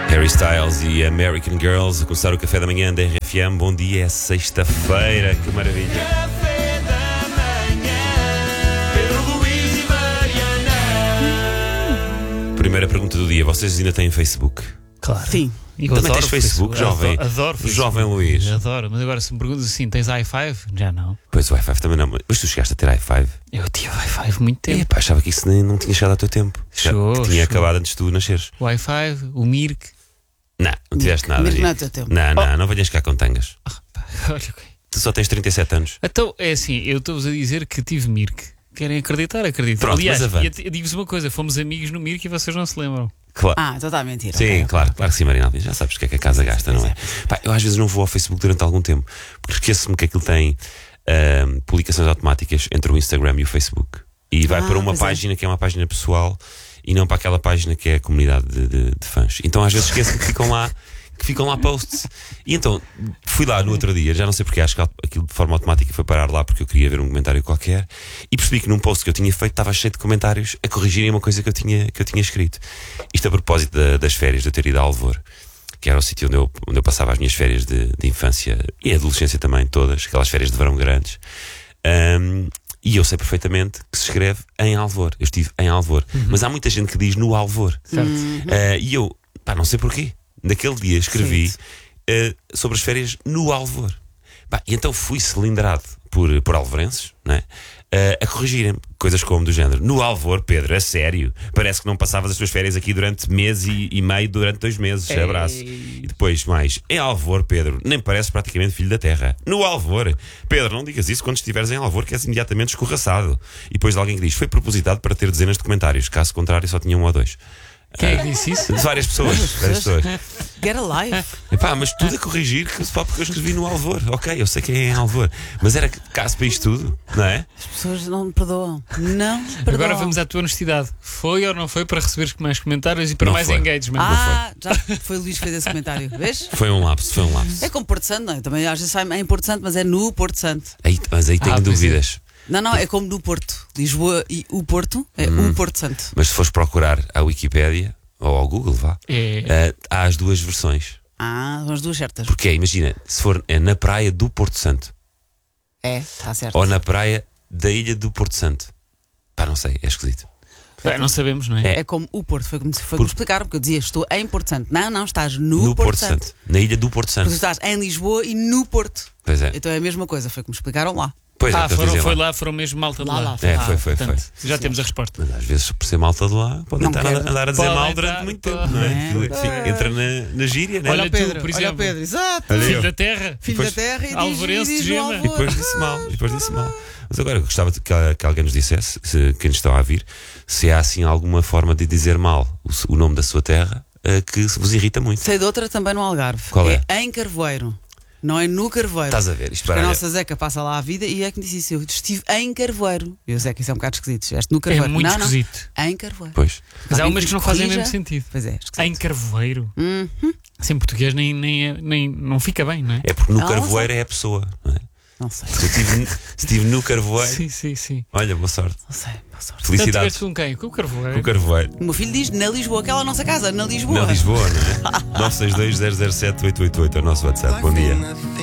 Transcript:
Harry Styles e American Girls a começar o café da manhã da RFM. Bom dia, é sexta-feira, que maravilha. Café da manhã, Pedro Luís e Mariana. Primeira pergunta do dia: vocês ainda têm Facebook? Claro. Sim. Eu Também adoro tens Facebook, jovem? Adoro Facebook. Jovem Luís. Adoro, mas agora se me perguntas assim, tens i5? Já não. Pois o i5 também não. Mas tu chegaste a ter i5? Eu tive i5 há muito tempo. Epá, achava que isso nem não tinha chegado ao teu tempo. Chegou, que tinha chegou. acabado antes de tu nasceres. O i5, o Mirk. Não tiveste nada. Mas Nico. não é teu tempo. Não venhas cá com tangas. Olha, Tu só tens 37 anos. então é assim, eu estou-vos a dizer que tive Mirk. Querem acreditar? Acreditam. Pronto, Aliás, mas avante. eu digo-vos uma coisa: fomos amigos no Mirk e vocês não se lembram. Claro. Ah, então está a mentir. Sim, ok. claro que sim, Marina. Já sabes o que é que a casa gasta, não é? Pá, eu às vezes não vou ao Facebook durante algum tempo, porque esqueço-me que aquilo tem publicações automáticas entre o Instagram e o Facebook. E vai para uma pois é. página que é uma página pessoal e não para aquela página que é a comunidade de fãs. Então às vezes esqueço-me que ficam lá posts. E então fui lá no outro dia, já não sei porque, acho que aquilo de forma automática foi parar lá porque eu queria ver um comentário qualquer, e percebi que num post que eu tinha feito estava cheio de comentários a corrigirem uma coisa que eu tinha escrito. Isto a propósito das férias, de eu ter ido a Alvor, que era o sítio onde eu passava as minhas férias de infância e adolescência também, todas, aquelas férias de verão grandes. E eu sei perfeitamente que se escreve em Alvor. Eu estive em Alvor. Mas há muita gente que diz no Alvor. Certo. E eu, não sei porquê. Naquele dia escrevi sobre as férias no Alvor. E então fui cilindrado por alvorenses, não é? A corrigirem coisas como do género: no Alvor, Pedro, a sério, parece que não passavas as tuas férias aqui durante mês e meio, durante 2 meses. Abraço. E depois mais: em Alvor, Pedro, nem parece praticamente filho da terra. No Alvor, Pedro, não digas isso quando estiveres em Alvor, que és imediatamente escorraçado. E depois alguém que diz: foi propositado para ter dezenas de comentários, caso contrário só tinha 1 ou 2. Quem é que disse isso? De várias pessoas. Get a life. Epá, mas tudo a corrigir, que só porque eu escrevi no Alvor. Ok, eu sei que é em Alvor, mas era caso para isto tudo, não é? As pessoas não me perdoam. Não me perdoam. Agora vamos à tua honestidade. Foi ou não foi para receberes mais comentários e para Não mais foi. engagement? Já foi o Luís que fez esse comentário. Vês? Foi um lapso. É como Porto Santo, não é? Também às vezes sai em Porto Santo, mas é no Porto Santo. Mas aí tenho pois é. dúvidas. Não, é como no Porto. Lisboa e o Porto é o Porto Santo. Mas se fores procurar à Wikipédia ou ao Google, há as duas versões. São as duas certas. Porque imagina, se for na praia do Porto Santo Está certo. ou na praia da ilha do Porto Santo. Não sei, é esquisito. Não sabemos, não é? É como o Porto. Foi como me explicaram, porque eu dizia: estou em Porto Santo. Não, estás no Porto Santo. Na ilha do Porto Porque Santo. tu estás em Lisboa e no Porto. Pois é. Então é a mesma coisa. Foi como me explicaram lá. Pois é, Foi lá, foram mesmo malta de lá. Lá. Foi. Já temos a resposta. Mas às vezes, por ser malta de lá, podem Não estar quero. a andar a dizer Podem mal estar, durante muito tempo, podem. não é? Aquilo entra na gíria, não é? Olha, Olha tu, Pedro, por olha exemplo. Pedro, exato. Olha Filho eu. da terra. Filho Depois- da terra e Alvorense diz de no Gema. E depois disse mal. Mas agora eu gostava que alguém nos dissesse, quem nos está a vir, se há assim alguma forma de dizer mal o nome da sua terra que vos irrita muito. Sei de outra também no Algarve. Qual é? Em Carvoeiro. Não é no Carvoeiro. Estás a ver? Isto Porque a baralha. nossa Zeca passa lá a vida e é que me disse isso. Eu estive em Carvoeiro. E o Zeca, isso é um bocado esquisito. Estiveste no Carvoeiro. É muito não, esquisito. Em Carvoeiro. Pois. Mas há Alguém umas que não corrija? fazem o mesmo sentido. Pois é, esquisito. Em Carvoeiro. Sem português nem não fica bem, não é? É porque no Não carvoeiro é a pessoa, não é? Não sei. Se eu estive no carvoeiro, Sim. olha, boa sorte. Não sei. Boa sorte. Então Felicidades. estiveste com quem? Com o Carvoeiro. Com o carvoeiro. O meu filho diz na Lisboa, aquela nossa casa, na Lisboa. Na Lisboa, não é? 962 007 888 é o nosso WhatsApp. Bom dia.